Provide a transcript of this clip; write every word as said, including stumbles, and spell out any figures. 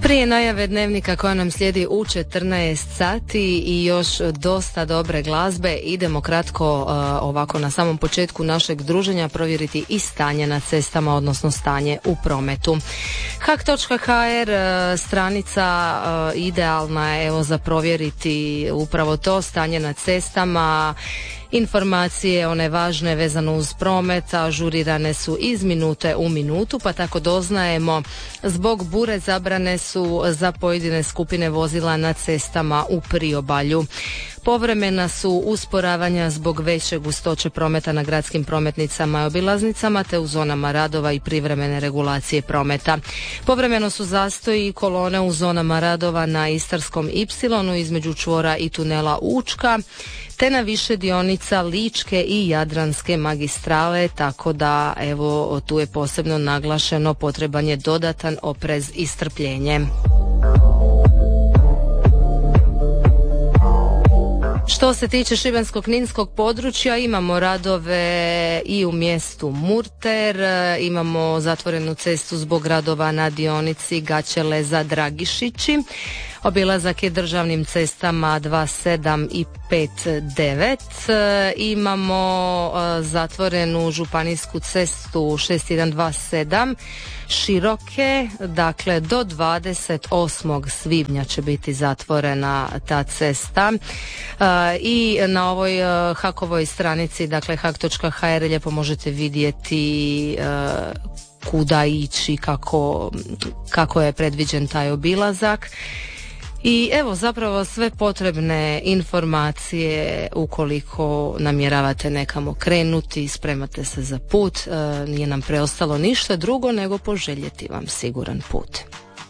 Prije najave dnevnika koja nam slijedi u četrnaest sati i još dosta dobre glazbe, idemo kratko uh, ovako na samom početku našeg druženja provjeriti i stanje na cestama, odnosno stanje u prometu. hak točka ha er uh, stranica uh, idealna je evo za provjeriti upravo to stanje na cestama. Informacije, one važne vezano uz promet, ažurirane su iz minute u minutu, pa tako doznajemo zbog bure zabrane su za pojedine skupine vozila na cestama u priobalju. Povremena su usporavanja zbog veće gustoće prometa na gradskim prometnicama i obilaznicama te u zonama radova i privremene regulacije prometa. Povremeno su zastoji i kolone u zonama radova na Istarskom ipsilonu između čvora i tunela Učka, te na više dionica Ličke i Jadranske magistrale, tako da evo tu je posebno naglašeno potreban je dodatan oprez i strpljenje. Što se tiče šibensko-kninskog područja, imamo radove i u mjestu Murter, imamo zatvorenu cestu zbog radova na dionici Gaćeleza Dragišići. Obilazak je državnim cestama dvadeset sedam i pedeset devet. Imamo zatvorenu županijsku cestu šest jedan dva sedam Široke, dakle do dvadeset osmog svibnja će biti zatvorena ta cesta. I na ovoj Hakovoj stranici, dakle hak točka ha er, lijepo možete vidjeti kuda ići, kako, kako je predviđen taj obilazak. I evo zapravo sve potrebne informacije ukoliko namjeravate nekamo krenuti, spremate se za put, e, nije nam preostalo ništa drugo nego poželjeti vam siguran put.